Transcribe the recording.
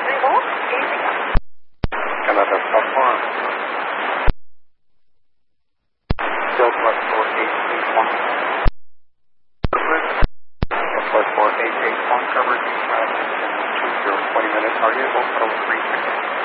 Canada Southbound. Delta 4881. Delta 4881 coverage. 20 minutes. Are you able to 3